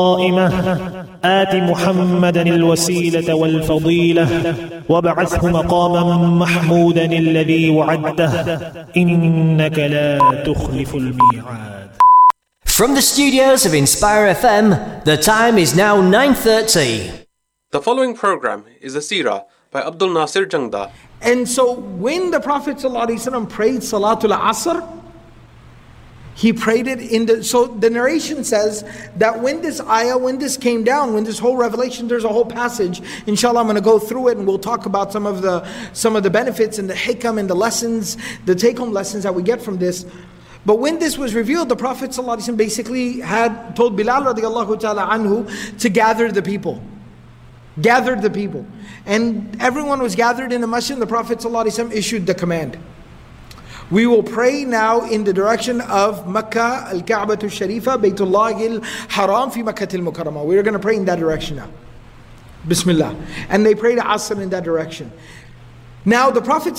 آت محمدا الوسيلة والفضيلة وابعثه مقاما محمودا الذي وعدته إنك لا تخلف الميعاد. From the studios of Inspire FM, the time is now 9:30. The following program is a seerah by Abdul Nasir Jangda. And so when the Prophet ﷺ prayed Salatul Asr, he prayed it so the narration says that when this ayah, when this came down, when this whole revelation, there's a whole passage, inshallah I'm going to go through it and we'll talk about some of the benefits and the hikam and the lessons, the take-home lessons that we get from this. But when this was revealed, the Prophet ﷺ basically had told Bilal radiallahu ta'ala anhu to gather the people. Gathered the people. And everyone was gathered in the masjid, and the Prophet ﷺ issued the command. We will pray now in the direction of Makkah, Al-Ka'bah Al-Sharifa, Baytullah Al-Haram fi Makkah Al-Mukarramah. We're going to pray in that direction now. Bismillah. And they prayed Asr in that direction. Now the Prophet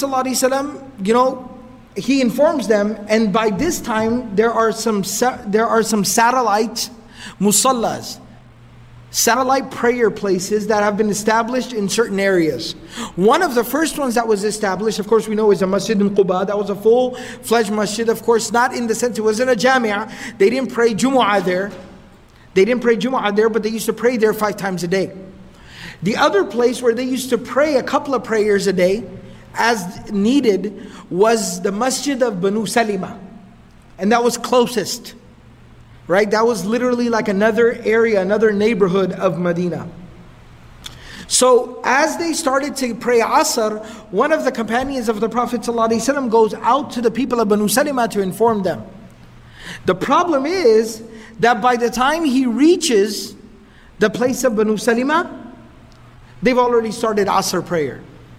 ﷺ, he informs them, and by this time there are some satellite musallas, satellite prayer places that have been established in certain areas. One of the first ones that was established, of course we know, is a masjid in Quba. That was a full-fledged masjid, of course not in the sense it wasn't a jami'ah. They didn't pray Jumu'ah there. But they used to pray there 5 times a day. The other place where they used to pray a couple of prayers a day as needed was the masjid of Banu Salima. And that was closest. Right? That was literally like another area, another neighborhood of Medina. So as they started to pray Asr, one of the companions of the Prophet ﷺ goes out to the people of Banu Salima to inform them. The problem is that by the time he reaches the place of Banu Salima, they've already started Asr prayer.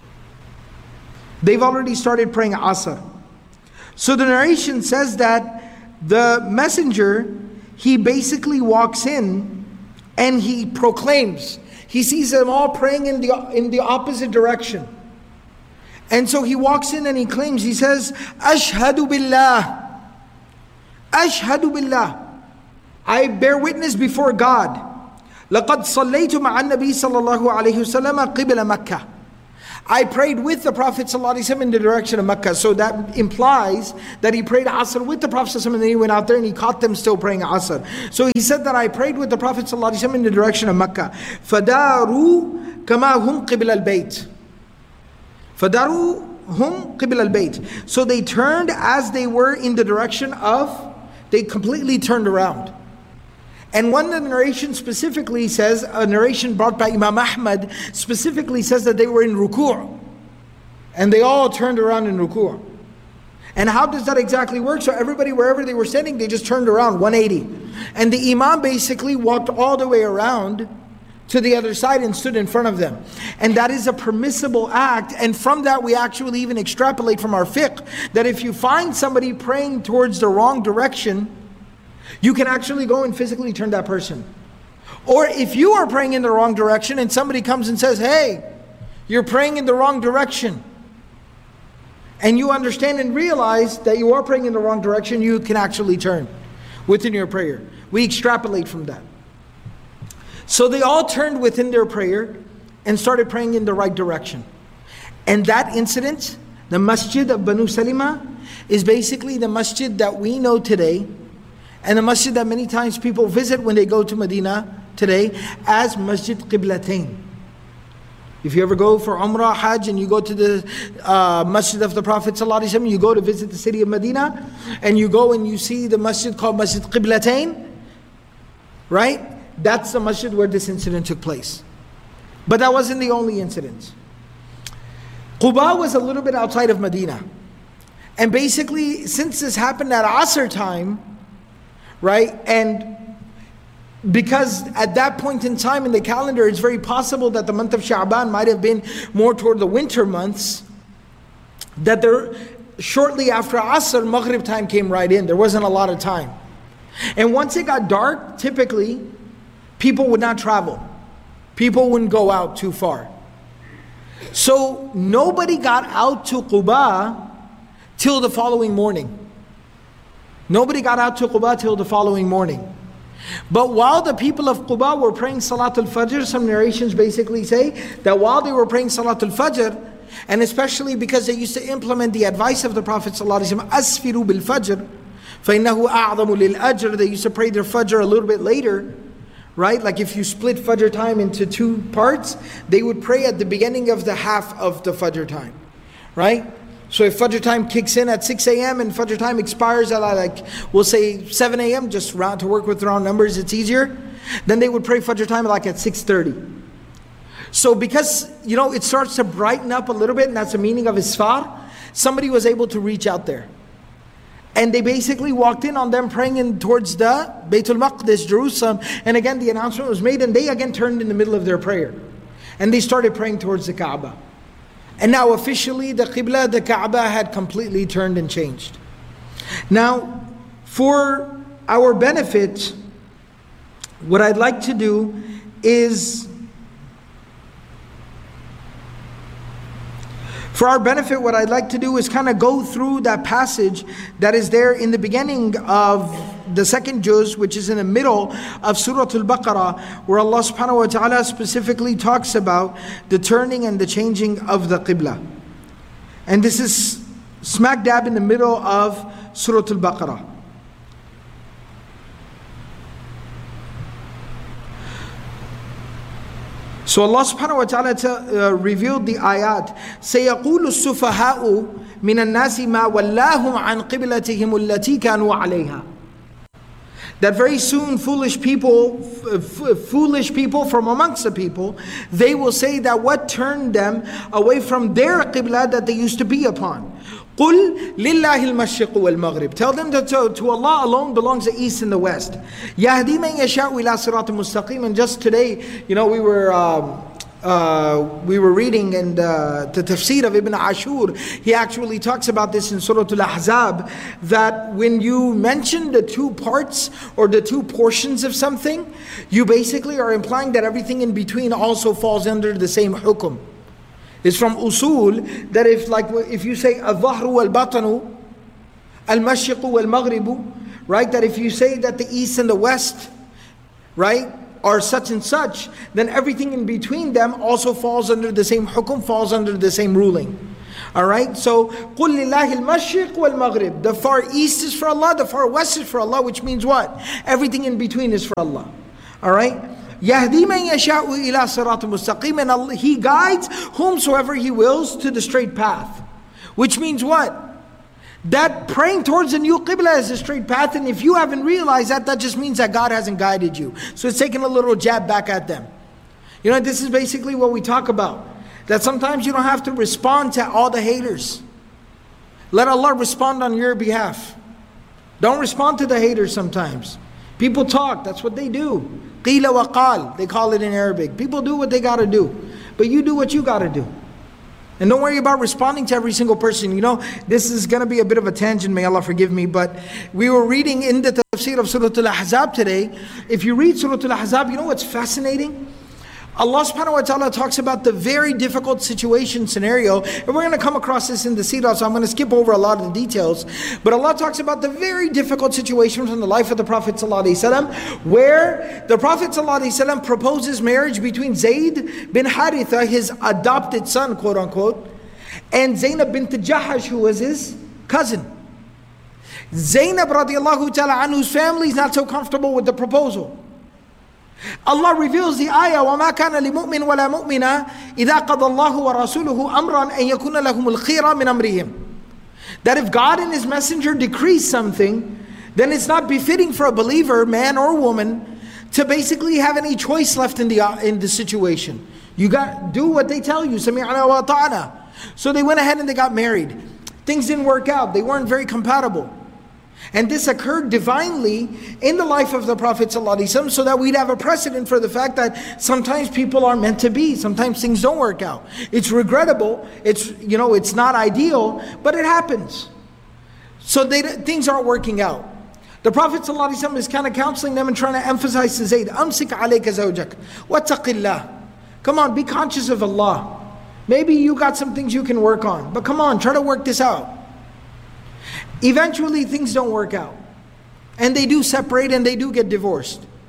They've already started praying Asr. So the narration says that the messenger, he basically walks in and he proclaims. He sees them all praying in the opposite direction. And so he walks in and he claims, he says, Ashhadu billah. Ashhadu billah. I bear witness before God. لَقَدْ صَلَّيْتُ مَعَ النَّبِي صَلَّى اللَّهُ عَلَيْهِ وسلم قِبْلَ مَكَّةِ. I prayed with the Prophet ﷺ in the direction of Mecca. So that implies that he prayed Asr with the Prophet ﷺ, and then he went out there and he caught them still praying Asr. So he said that I prayed with the Prophet ﷺ in the direction of Mecca. فَدَارُوا كَمَا هُمْ قِبْلَ الْبَيْتِ. فَدَارُوا هُمْ قِبْلَ الْبَيْتِ. So they turned as they were in the direction of, they completely turned around. And one of the narration specifically says, a narration brought by Imam Ahmad specifically says that they were in ruku'. And they all turned around in ruku'. And how does that exactly work? So everybody, wherever they were standing, they just turned around 180. And the Imam basically walked all the way around to the other side and stood in front of them. And that is a permissible act. And from that we actually even extrapolate from our fiqh, that if you find somebody praying towards the wrong direction, you can actually go and physically turn that person. Or if you are praying in the wrong direction and somebody comes and says, hey, you're praying in the wrong direction, and you understand and realize that you are praying in the wrong direction, you can actually turn within your prayer. We extrapolate from that. So they all turned within their prayer and started praying in the right direction. And that incident, the masjid of Banu Salima, is basically the masjid that we know today, and the masjid that many times people visit when they go to Medina today, as Masjid Qiblatain. If you ever go for Umrah, Hajj, and you go to the masjid of the Prophet ﷺ, you go to visit the city of Medina, and you go and you see the masjid called Masjid Qiblatain, right? That's the masjid where this incident took place. But that wasn't the only incident. Quba was a little bit outside of Medina. And basically, since this happened at Asr time, right? And because at that point in time in the calendar, it's very possible that the month of Sha'ban might have been more toward the winter months, that there, shortly after Asr, Maghrib time came right in. There wasn't a lot of time. And once it got dark, typically, people would not travel. People wouldn't go out too far. So nobody got out to Quba till the following morning. Nobody got out to Quba till the following morning. But while the people of Quba were praying Salatul Fajr, some narrations basically say that while they were praying Salatul Fajr, and especially because they used to implement the advice of the Prophet ﷺ, أَسْفِرُوا بِالْفَجْرِ فَإِنَّهُ أَعْظَمُ لِلْأَجْرِ, they used to pray their Fajr a little bit later, right? Like if you split Fajr time into two parts, they would pray at the beginning of the half of the Fajr time, right? So if Fajr time kicks in at 6 a.m. and Fajr time expires at like, we'll say 7 a.m., just round to work with round numbers, it's easier. Then they would pray Fajr time like at 6:30. So because, it starts to brighten up a little bit, and that's the meaning of Isfar, somebody was able to reach out there. And they basically walked in on them praying in towards the Baytul Maqdis, Jerusalem. And again, the announcement was made, and they again turned in the middle of their prayer. And they started praying towards the Kaaba. And now officially the Qibla, the Kaaba had completely turned and changed. Now, for our benefit, what I'd like to do is, kind of go through that passage that is there in the beginning of the second juz, which is in the middle of Surah Al-Baqarah, where Allah subhanahu wa ta'ala specifically talks about the turning and the changing of the Qibla. And this is smack dab in the middle of Surah Al-Baqarah. So Allah subhanahu wa ta'ala revealed the ayat. سَيَقُولُ السُّفَهَاءُ مِنَ النَّاسِ مَا وَلَّاهُمْ عَنْ قِبْلَتِهِمُ الَّتِي كَانُوا عَلَيْهَا. That very soon foolish people from amongst the people, they will say that what turned them away from their qibla that they used to be upon. قُلْ لِلَّهِ الْمَشْرِقُ وَالْمَغْرِبِ. Tell them that to Allah alone belongs the east and the west. يَهْدِي مَنْ يَشَاءُ إِلَىٰ صِرَاطٍ مُسْتَقِيمٍ. And just today, we were reading in the tafsir of Ibn Ashur. He actually talks about this in Surah Al-Ahzab, that when you mention the two parts or the two portions of something, you basically are implying that everything in between also falls under the same hukum. It's from usul that if you say al-dhahru wal-batanu, al-mashriqu wal-maghribu, right? That if you say that the east and the west, right, are such and such, then everything in between them also falls under the same hukum, falls under the same ruling. Alright, so قُلْ لِلَّهِ الْمَشْرِقُ وَالْمَغْرِبِ. The far east is for Allah, the far west is for Allah, which means what? Everything in between is for Allah. Alright? يَهْدِي مَنْ يَشَاءُ إِلَىٰ صِرَاطٍ مُسْتَقِيمٍ. And He guides whomsoever He wills to the straight path. Which means what? That praying towards a new Qibla is a straight path, and if you haven't realized that, that just means that God hasn't guided you. So it's taking a little jab back at them. This is basically what we talk about. That sometimes you don't have to respond to all the haters. Let Allah respond on your behalf. Don't respond to the haters sometimes. People talk, that's what they do. Qila wa qal, they call it in Arabic. People do what they gotta do. But you do what you gotta do. And don't worry about responding to every single person. This is going to be a bit of a tangent, may Allah forgive me, but we were reading in the tafsir of Surah Al-Ahzab today. If you read Surah Al-Ahzab, you know what's fascinating? Allah subhanahu wa ta'ala talks about the very difficult situation scenario, and we're going to come across this in the seerah, so I'm going to skip over a lot of the details. But Allah talks about the very difficult situation from the life of the Prophet ﷺ, where the Prophet ﷺ proposes marriage between Zayd bin Haritha, his adopted son, quote unquote, and Zainab bint Jahash, who was his cousin. Zainab radiallahu ta'ala anhu's family is not so comfortable with the proposal. Allah reveals the ayah, وَمَا كَانَ لِمُؤْمِنٍ وَلَا مُؤْمِنَةٍ إِذَا قَضَى اللَّهُ وَرَسُولُهُ أَمْرًا أَن يَكُونَ لَهُمُ الْخِيرَةُ مِنْ أَمْرِهِمْ. That if God and His Messenger decrees something, then it's not befitting for a believer, man or woman, to basically have any choice left in the situation. You got do what they tell you. سَمِعْنَا وَأَطَعْنَا. So they went ahead and they got married. Things didn't work out. They weren't very compatible. And this occurred divinely in the life of the Prophet ﷺ, so that we'd have a precedent for the fact that sometimes people are meant to be. Sometimes things don't work out. It's regrettable. It's not ideal, but it happens. So things aren't working out. The Prophet ﷺ is kind of counseling them and trying to emphasize to Zayd, أَمْسِكْ عَلَيْكَ زَوْجَكَ وَاتَّقِ اللَّهِ. Come on, be conscious of Allah. Maybe you got some things you can work on, but come on, try to work this out. Eventually things don't work out. And they do separate and they do get divorced.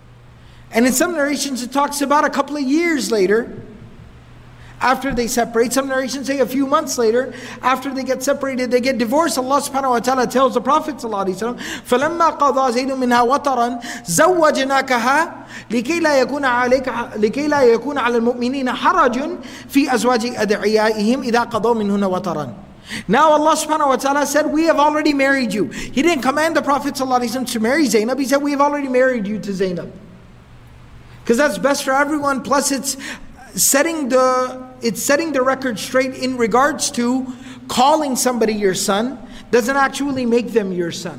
And in some narrations it talks about a couple of years later, after they separate. Some narrations say a few months later, after they get separated, they get divorced. Allah subhanahu wa ta'ala tells the Prophet sallallahu alaihi wasallam, فَلَمَّا قَضَى زَيْدٌ مِنْهَا وَطَرًا زَوَّجْنَاكَهَا لكي لا يكون على المؤمنين حرج في أزواج أدعيائهم إذا قضوا منهن وطرا. Now Allah subhanahu wa ta'ala said, we have already married you. He didn't command the Prophet sallallahu alaihi wasallam to marry Zainab. He said, we have already married you to Zainab. Because that's best for everyone. Plus it's setting the record straight in regards to calling somebody your son doesn't actually make them your son.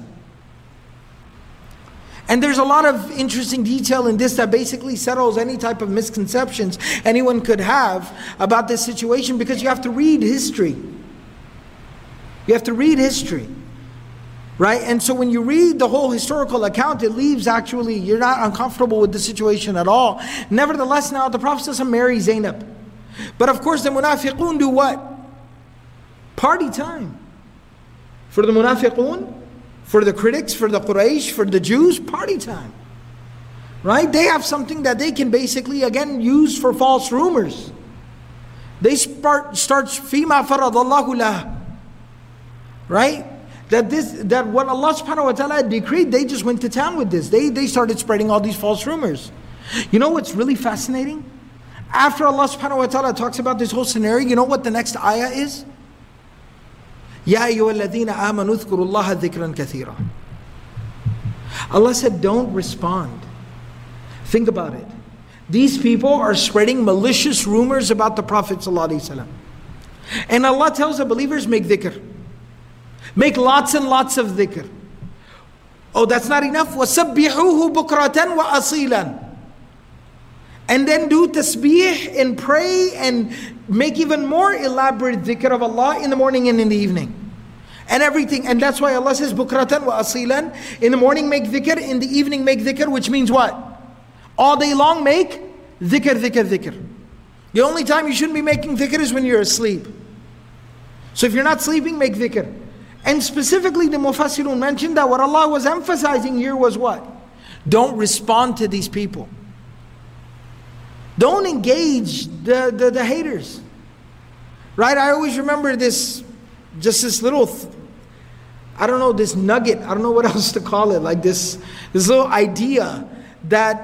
And there's a lot of interesting detail in this that basically settles any type of misconceptions anyone could have about this situation, because you have to read history. You have to read history. Right? And so when you read the whole historical account, it leaves actually, you're not uncomfortable with the situation at all. Nevertheless, now the Prophet doesn't marry Zainab. But of course the munafiqun do what? Party time. For the munafiqun, for the critics, for the Quraysh, for the Jews, party time. Right? They have something that they can basically, again, use for false rumors. They start فِيمَا فَرَضَ اللَّهُ لَهُ. Right? That what Allah subhanahu wa ta'ala decreed, they just went to town with this. They started spreading all these false rumors. You know what's really fascinating? After Allah subhanahu wa ta'ala talks about this whole scenario, you know what the next ayah is? يَا أَيُّهَا الَّذِينَ آمَنُوا اذْكُرُوا اللَّهَ ذِكْرًا كَثِيرًا. Allah said, don't respond. Think about it. These people are spreading malicious rumors about the Prophet ﷺ. And Allah tells the believers, make dhikr. Make lots and lots of dhikr. Oh, that's not enough. وَسَبِّحُوهُ بُكْرَةً وَأَصِيلًا. And then do tasbih and pray and make even more elaborate dhikr of Allah in the morning and in the evening. And everything. And that's why Allah says, bukratan wa asilan. In the morning make dhikr, in the evening make dhikr, which means what? All day long make dhikr, dhikr, dhikr. The only time you shouldn't be making dhikr is when you're asleep. So if you're not sleeping, make dhikr. And specifically the Mufassirun mentioned that what Allah was emphasizing here was what? Don't respond to these people. Don't engage the haters. Right? I always remember this, just this little, I don't know, this nugget, I don't know what else to call it, like this little idea that